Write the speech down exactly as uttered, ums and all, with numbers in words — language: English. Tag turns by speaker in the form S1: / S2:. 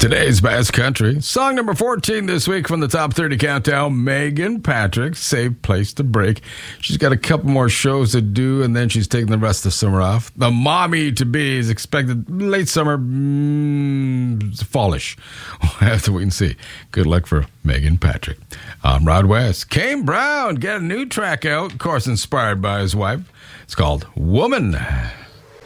S1: Today's Best Country. Song number fourteen this week from the Top thirty Countdown, Megan Patrick, Safe Place to Break. She's got a couple more shows to do, and then she's taking the rest of the summer off. The mommy-to-be is expected late summer, mm, fallish. We'll have to wait and see. Good luck for Megan Patrick. I'm Rod West. Kane Brown, get a new track out, of course inspired by his wife. It's called Woman.